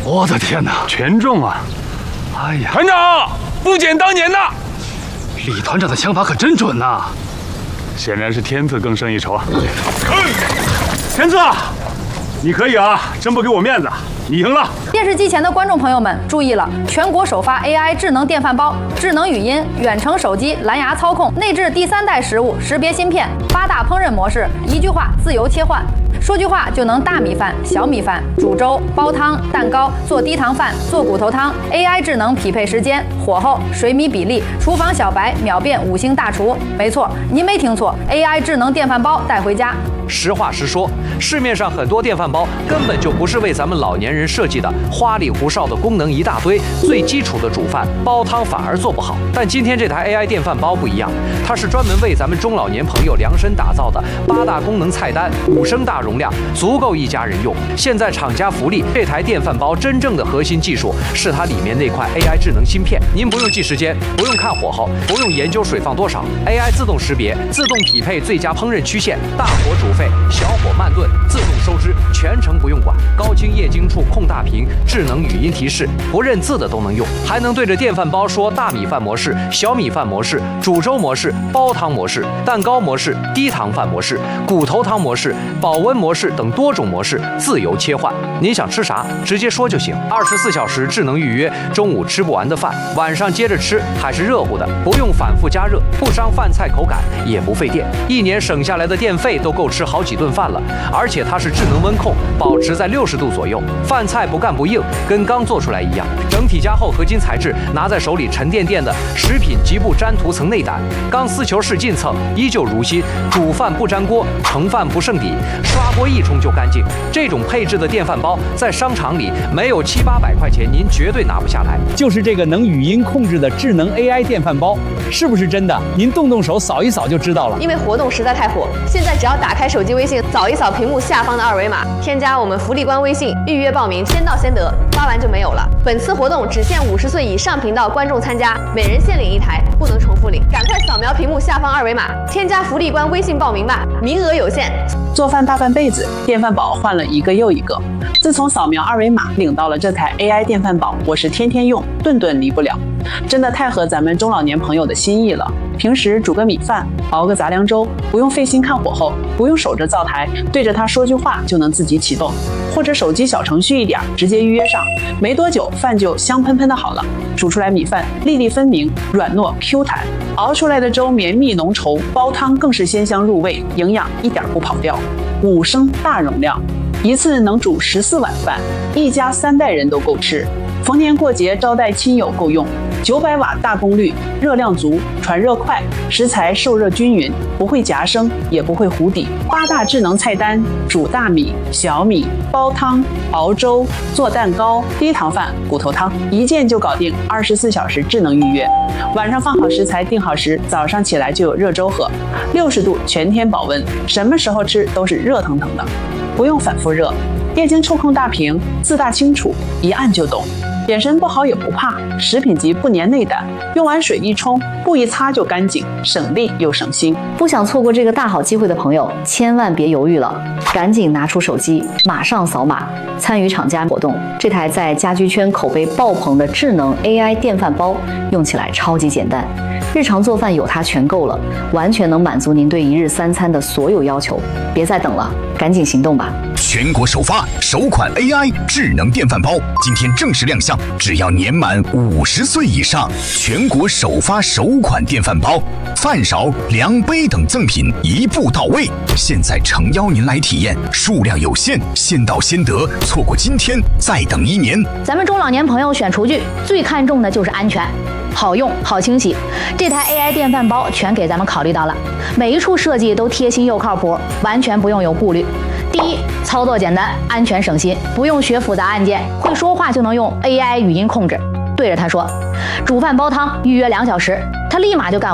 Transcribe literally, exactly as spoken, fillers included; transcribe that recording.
我的天哪， 全中啊！ 哎呀， 团长不减当年呐！ 李团长的想法可真准呐！ 显然是天赐更胜一筹啊！天赐，你可以啊，真不给我面子，你赢了。 电视机前的观众朋友们注意了，全国首发 A I 智能电饭煲，智能语音、远程手机、蓝牙操控，内置第三代食物识别芯片，八大烹饪模式，一句话自由切换。说句话就能大米饭、小米饭、煮粥、煲汤、蛋糕、做低糖饭、做骨头汤。A I 智能匹配时间、火候、水米比例，厨房小白秒变五星大厨。没错，您没听错 ，A I 智能电饭煲带回家。 实话实说，市面上很多电饭煲根本就不是为咱们老年人设计的，花里胡哨的功能一大堆，最基础的煮饭煲汤反而做不好。但今天这台 A I 电饭煲不一样，它是专门为咱们中老年朋友量身打造的，八大功能菜单，五升大容量，足够一家人用。现在厂家福利，这台电饭煲真正的核心技术是它里面那块 A I 智能芯片，您不用记时间，不用看火候，不用研究水放多少 ，A I 自动识别，自动匹配最佳烹饪曲线，大火煮沸，小火慢炖，自动收汁，全程不用管。高清液晶处控大屏，智能语音提示，不认字的都能用，还能对着电饭煲说大米饭模式、小米饭模式、煮粥模式、煲汤模式、蛋糕模式、低糖饭模式、骨头汤模式、保温模式等多种模式自由切换。您想吃啥，直接说就行。二十四小时智能预约，中午吃不完的饭，晚上接着吃还是热乎的，不用反复加热，不伤饭菜口感，也不费电。一年省下来的电费都够吃好几顿饭了。而且它是智能温控，保持在六十度左右，饭菜不干不硬，跟刚做出来一样。整体加厚合金材质，拿在手里沉甸甸的，食品极不粘涂层内胆，钢丝球试劲蹭依旧如新，煮饭不粘锅，盛饭不剩底，刷锅一冲就干净。这种配置的电饭煲在商场里没有七八百块钱，您绝对拿不下来。 就是这个能语音控制的智能 A I 电饭煲，是不是真的？您动动手扫一扫就知道了。 因为活动实在太火，现在只要打开手机微信，扫一扫屏幕下方的二维码，添加我们福利官微信，预约报名，先到先得，发完就没有了。本次活动只限五十岁以上频道观众参加，每人限领一台，不能重复领。赶快扫描屏幕下方二维码，添加福利官微信报名吧，名额有限。 做饭大半辈子，电饭煲换了一个又一个。自从扫描二维码领到了这台 A I 电饭煲，我是天天用，顿顿离不了。真的太合咱们中老年朋友的心意了。平时煮个米饭，熬个杂粮粥，不用费心看火候，不用守着灶台，对着它说句话就能自己启动，或者手机小程序一点，直接预约上，没多久饭就香喷喷的好了。煮出来米饭粒粒分明，软糯 Q 弹，熬出来的粥绵密浓稠，煲汤更是鲜香入味，营养一点不跑掉。五升大容量，一次能煮十四碗饭，一家三代人都够吃。逢年过节招待亲友够用。九百瓦大功率，热量足，传热快，食材受热均匀，不会夹生，也不会糊底。八大智能菜单：煮大米、小米、煲汤、熬粥、做蛋糕、低糖饭、骨头汤，一键就搞定。二十四小时智能预约，晚上放好食材，定好时，早上起来就有热粥喝。六十度全天保温，什么时候吃都是热腾腾的，不用反复热。液晶触控大屏，字大清楚，一按就懂。眼神不好也不怕，食品级不粘内胆，用完水一冲，布一擦就干净，省力又省心。 不想错过这个大好机会的朋友，千万别犹豫了，赶紧拿出手机，马上扫码参与厂家活动。这台在家居圈口碑爆棚的智能 A I 电饭煲，用起来超级简单，日常做饭有它全够了，完全能满足您对一日三餐的所有要求。别再等了，赶紧行动吧！ 全国首发首款 A I 智能电饭煲，今天正式亮相，只要年满五十岁以上，全国首发首款电饭煲，饭勺、量杯等赠品一步到位。现在诚邀您来体验，数量有限，先到先得，错过今天再等一年。 咱们中老年朋友选厨具最看重的就是安全。好用好清洗，这台 A I 电饭煲全给咱们考虑到了，每一处设计都贴心又靠谱，完全不用有顾虑。第一，操作简单，安全省心，不用学复杂按键，会说话就能用 A I 语音控制，对着它说煮饭煲汤预约两小时，它立马就干